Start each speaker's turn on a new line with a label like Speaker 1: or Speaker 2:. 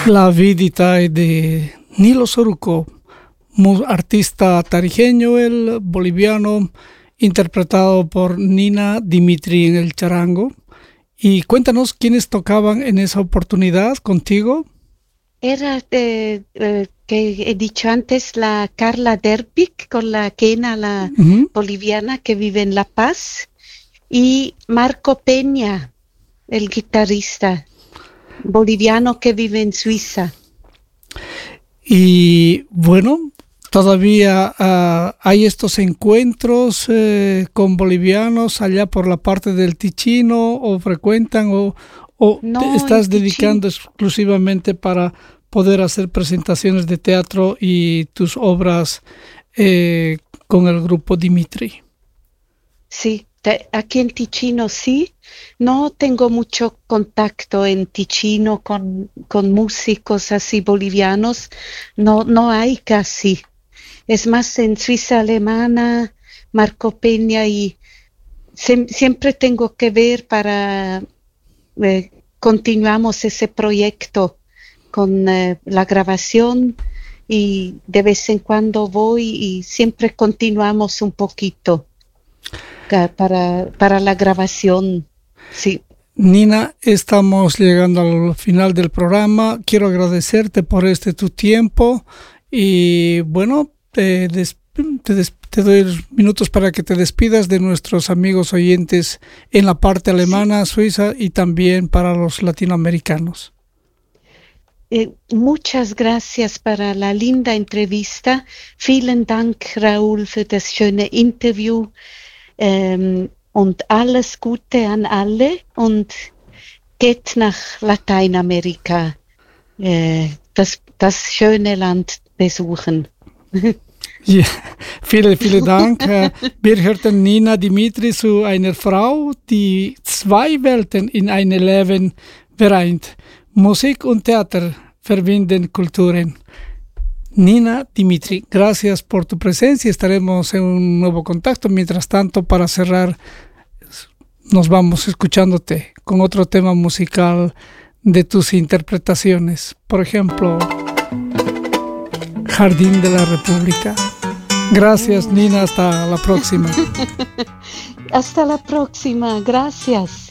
Speaker 1: La vidita de Nilo Soruco, artista tarijeño, el boliviano, interpretado por Nina Dimitri en el charango. Y cuéntanos quiénes tocaban en esa oportunidad contigo.
Speaker 2: Era que he dicho antes, la Carla Derbic con la quena, la boliviana que vive en La Paz, y Marco Peña, el guitarrista boliviano que vive en Suiza.
Speaker 1: Y bueno, todavía hay estos encuentros con bolivianos allá por la parte del Ticino, o frecuentan o no, te estás dedicando exclusivamente para poder hacer presentaciones de teatro y tus obras con el grupo Dimitri.
Speaker 2: Sí, aquí en Ticino sí. No tengo mucho contacto en Ticino con músicos así bolivianos. No hay casi. Es más en Suiza alemana, Marco Peña, y siempre tengo que ver para continuamos ese proyecto con la grabación, y de vez en cuando voy y siempre continuamos un poquito para la grabación. Sí.
Speaker 1: Nina, estamos llegando al final del programa. Quiero agradecerte por tu tiempo y bueno, te doy minutos para que te despidas de nuestros amigos oyentes en la parte alemana, Suiza, y también para los latinoamericanos.
Speaker 2: Muchas gracias para la linda entrevista. Vielen Dank, Raúl, für das schöne Interview. Und alles Gute an alle und geht nach Lateinamerika, das schöne Land besuchen.
Speaker 1: Ja, vielen Dank. Wir hörten Nina Dimitri zu einer Frau, die zwei Welten in einem Leben vereint. Musik und Theater verbinden Kulturen. Nina Dimitri, gracias por tu presencia. Estaremos en un nuevo contacto. Mientras tanto, para cerrar, nos vamos escuchándote con otro tema musical de tus interpretaciones. Por ejemplo, Jardín de la República. Gracias, Nina. Hasta la próxima.
Speaker 2: Hasta la próxima. Gracias.